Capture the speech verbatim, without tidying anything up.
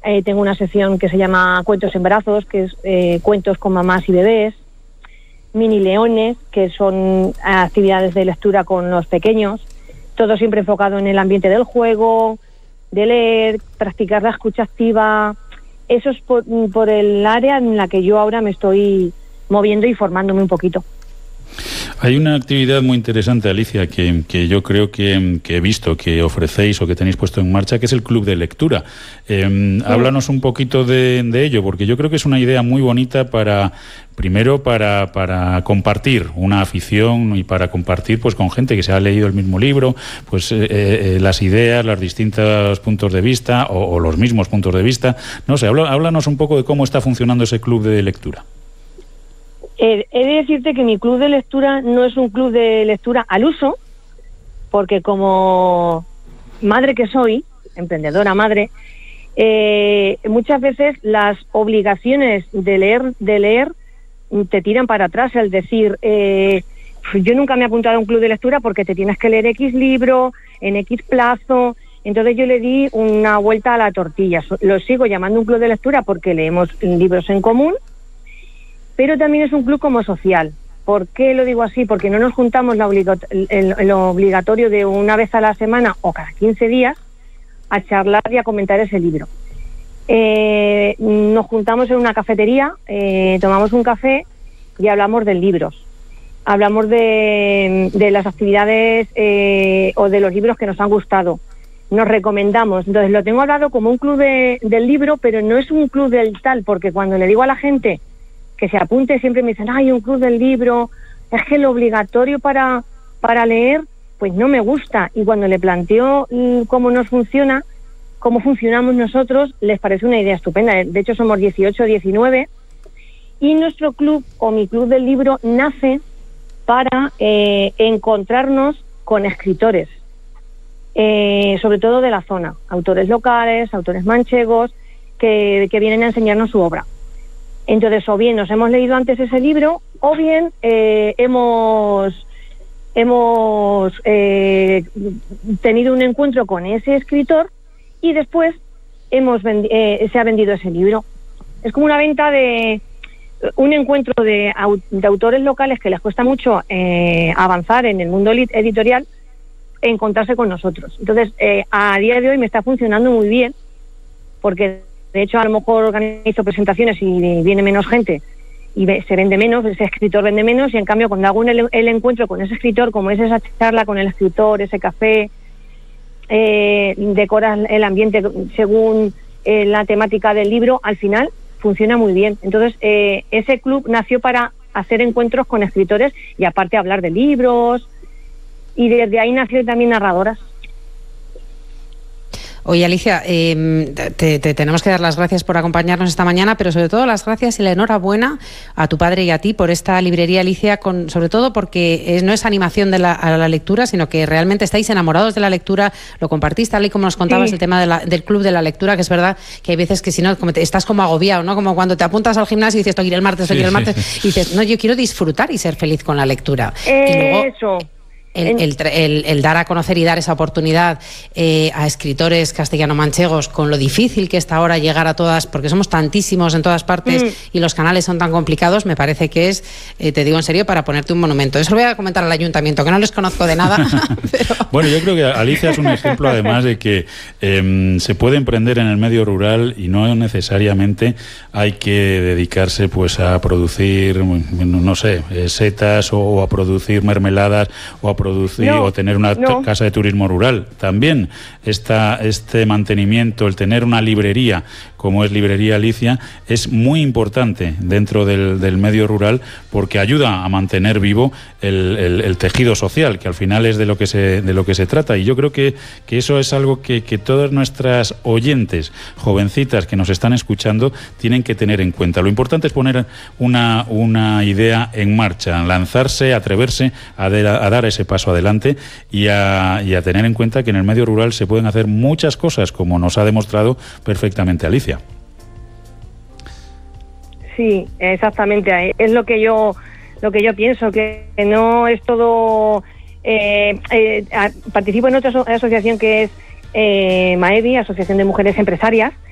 Eh, tengo una sección que se llama Cuentos en Brazos, que es eh, cuentos con mamás y bebés. Mini Leones, que son actividades de lectura con los pequeños. Todo siempre enfocado en el ambiente del juego, de leer, practicar la escucha activa. Eso es por, por el área en la que yo ahora me estoy moviendo y formándome un poquito. Hay una actividad muy interesante, Alicia, que, que yo creo que, que he visto que ofrecéis o que tenéis puesto en marcha, que es el Club de Lectura. Eh, sí. Háblanos un poquito de, de ello, porque yo creo que es una idea muy bonita para, primero, para, para compartir una afición y para compartir pues con gente que se ha leído el mismo libro, pues eh, eh, las ideas, los distintos puntos de vista o, o los mismos puntos de vista. No sé, habla, háblanos un poco de cómo está funcionando ese Club de Lectura. Eh, he de decirte que mi club de lectura no es un club de lectura al uso, porque como madre que soy, emprendedora madre, eh, muchas veces las obligaciones de leer, de leer te tiran para atrás, es decir, eh, yo nunca me he apuntado a un club de lectura porque te tienes que leer X libro, en X plazo. Entonces yo le di una vuelta a la tortilla. Lo sigo llamando un club de lectura porque leemos libros en común, pero también es un club como social. ¿Por qué lo digo así? Porque no nos juntamos la obligato- el, el obligatorio de una vez a la semana o cada quince días a charlar y a comentar ese libro. Eh, nos juntamos en una cafetería, eh, tomamos un café y hablamos de libros. Hablamos de, de las actividades eh, o de los libros que nos han gustado. Nos recomendamos. Entonces lo tengo hablado como un club de, del libro, pero no es un club del tal, porque cuando le digo a la gente que se apunte, siempre me dicen, ay, un club del libro, es que lo obligatorio para, para leer, pues no me gusta. Y cuando le planteo mmm, cómo nos funciona, cómo funcionamos nosotros, les parece una idea estupenda. De hecho, somos dieciocho, diecinueve, y nuestro club, o mi club del libro, nace para eh, encontrarnos con escritores, eh, sobre todo de la zona, autores locales, autores manchegos, que, que vienen a enseñarnos su obra. Entonces, o bien nos hemos leído antes ese libro, o bien eh, hemos hemos eh, tenido un encuentro con ese escritor y después hemos vendi- eh, se ha vendido ese libro. Es como una venta de un encuentro de, de autores locales que les cuesta mucho eh, avanzar en el mundo editorial, encontrarse con nosotros. Entonces, eh, a día de hoy me está funcionando muy bien, porque de hecho, a lo mejor organizo presentaciones y viene menos gente y ve, se vende menos, ese escritor vende menos, y en cambio cuando hago el, el encuentro con ese escritor, como es esa charla con el escritor, ese café, eh, decoras el ambiente según eh, la temática del libro, al final funciona muy bien. Entonces, eh, ese club nació para hacer encuentros con escritores y aparte hablar de libros, y desde ahí nació también narradoras. Oye, Alicia, eh, te, te tenemos que dar las gracias por acompañarnos esta mañana, pero sobre todo las gracias y la enhorabuena a tu padre y a ti por esta librería, Alicia, con, sobre todo porque es, no es animación de la, a la lectura, sino que realmente estáis enamorados de la lectura, lo compartís tal y como nos contabas, sí. El tema de la, del club de la lectura, que es verdad que hay veces que si no, como te, estás como agobiado, ¿no? Como cuando te apuntas al gimnasio y dices, tengo que ir el martes, tengo que ir el martes, sí, sí. Y dices, no, yo quiero disfrutar y ser feliz con la lectura. Eso. Y luego, El, el, el, el dar a conocer y dar esa oportunidad eh, a escritores castellano-manchegos, con lo difícil que está ahora llegar a todas, porque somos tantísimos en todas partes mm. y los canales son tan complicados, me parece que es, eh, te digo en serio, para ponerte un monumento. Eso lo voy a comentar al ayuntamiento, que no les conozco de nada. Pero... Bueno, yo creo que Alicia es un ejemplo además de que eh, se puede emprender en el medio rural y no necesariamente hay que dedicarse pues a producir, no sé, setas o, o a producir mermeladas o a producir no, o tener una no. casa de turismo rural. También esta, este mantenimiento, el tener una librería como es Librería Alicia, es muy importante dentro del, del medio rural, porque ayuda a mantener vivo el, el, el tejido social, que al final es de lo que se, de lo que se trata. Y yo creo que, que eso es algo que, que todas nuestras oyentes, jovencitas que nos están escuchando, tienen que tener en cuenta. Lo importante es poner una, una idea en marcha, lanzarse, atreverse a, de, a dar ese paso adelante y a, y a tener en cuenta que en el medio rural se pueden hacer muchas cosas, como nos ha demostrado perfectamente Alicia. Sí, exactamente. Es lo que yo lo que yo pienso, que no es todo. Eh, eh, participo en otra aso- asociación que es eh, MAEVI, Asociación de Mujeres Empresarias,